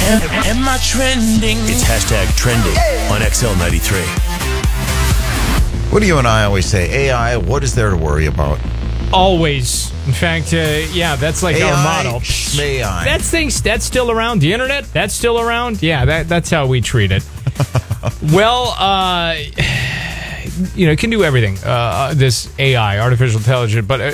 Am I trending? It's hashtag trending on XL93. What do you and I always say? AI, what is there to worry about? Always. In fact, that's like AI, our motto. schmai. That's still around. The internet, that's still around. Yeah, that's how we treat it. Well, it can do everything. This AI, artificial intelligence. But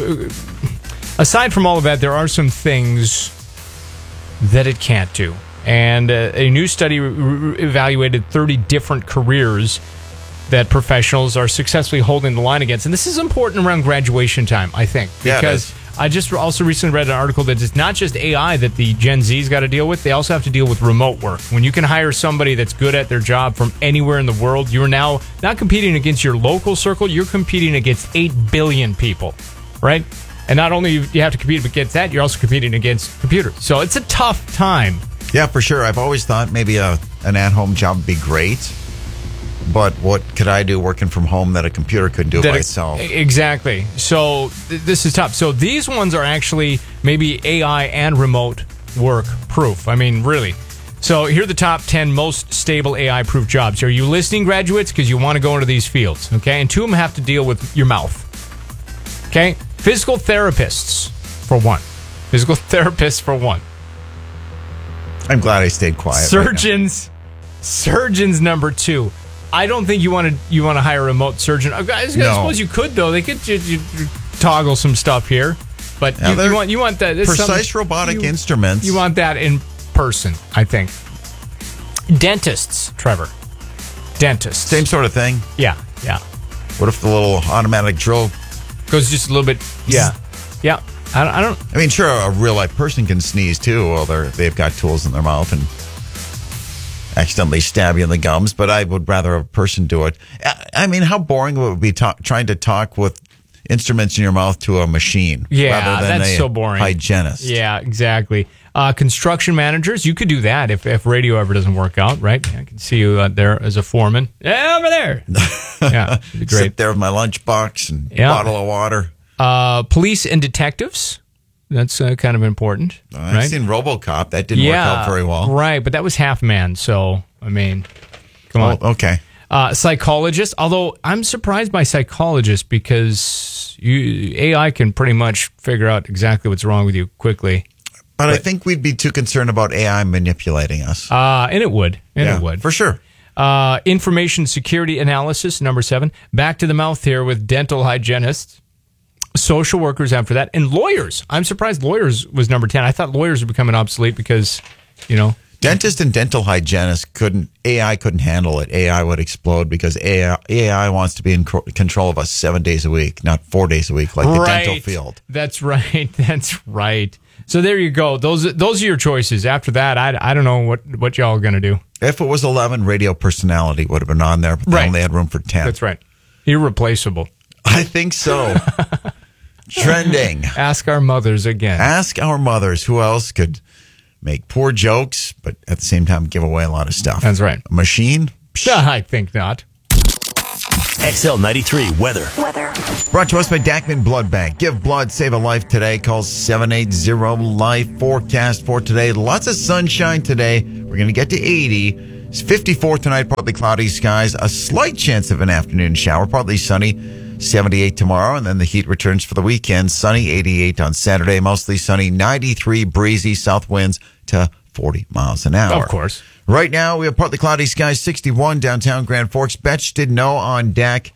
aside from all of that, there are some things that it can't do. And a new study evaluated 30 different careers that professionals are successfully holding the line against. And this is important around graduation time, I think. Because I just also recently read an article that it's not just AI that the Gen Z's got to deal with. They also have to deal with remote work. When you can hire somebody that's good at their job from anywhere in the world, you're now not competing against your local circle. You're competing against 8 billion people, right? And not only do you have to compete against that, you're also competing against computers. So it's a tough time. Yeah, for sure. I've always thought maybe an at-home job would be great. But what could I do working from home that a computer couldn't do by itself? Exactly. So this is tough. So these ones are actually maybe AI and remote work proof. I mean, really. So here are the top 10 most stable AI-proof jobs. Are you listening, graduates? Because you want to go into these fields, okay? And 2 of them have to deal with your mouth, okay? Physical therapists, for one. Physical therapists, for one. I'm glad I stayed quiet. Surgeons, number 2. I don't think you want to hire a remote surgeon. I suppose you could, though. They could you toggle some stuff here, but you want that precise robotic instruments. You want that in person, I think. Dentists, Trevor. Dentists, same sort of thing. Yeah. What if the little automatic drill goes just a little bit? Yeah. I don't. I mean, sure, a real life person can sneeze too. Well, they've got tools in their mouth and accidentally stab you in the gums, but I would rather a person do it. I mean, how boring would it be trying to talk with instruments in your mouth to a machine? Yeah, rather than that's so boring. Hygienist. Yeah, exactly. Construction managers, you could do that if radio ever doesn't work out, right? I can see you there as a foreman. Yeah, over there. Yeah, great. Sit there with my lunchbox and bottle of water. Police and detectives. That's kind of important. I've seen RoboCop. That didn't work out very well. Right, but that was half man. So, I mean, come on. Okay. Psychologists, although I'm surprised by psychologists because AI can pretty much figure out exactly what's wrong with you quickly. But I think we'd be too concerned about AI manipulating us. And it would. It would. For sure. Information security analysis, number 7. Back to the mouth here with dental hygienists. Social workers after that, and lawyers. I'm surprised lawyers was number 10. I thought lawyers were becoming obsolete because, dentist and dental hygienists AI couldn't handle it. AI would explode because AI wants to be in control of us 7 days a week, not 4 days a week like the dental field. That's right. That's right. So there you go. Those are your choices. After that, I don't know what y'all are going to do. If it was 11, radio personality would have been on there, but they only had room for 10. That's right. Irreplaceable. I think so. Trending. Ask our mothers again. Ask our mothers. Who else could make poor jokes, but at the same time give away a lot of stuff? That's right. A machine? I think not. XL93 weather. Brought to us by Dachman Blood Bank. Give blood, save a life today. Call 780-LIFE. Forecast for today. Lots of sunshine today. We're going to get to 80. It's 54 tonight, partly cloudy skies. A slight chance of an afternoon shower, partly sunny. 78 tomorrow, and then the heat returns for the weekend. Sunny, 88 on Saturday, mostly sunny, 93, breezy, south winds to 40 miles an hour. Of course. Right now, we have partly cloudy skies, 61 downtown Grand Forks. Betch didn't know on deck.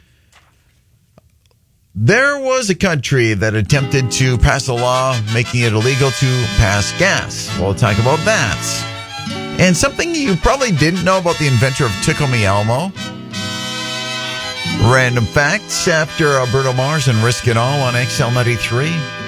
There was a country that attempted to pass a law making it illegal to pass gas. We'll talk about that. And something you probably didn't know about the inventor of Tickle Me Elmo. Random facts after Bruno Mars and Risk It All on XL93.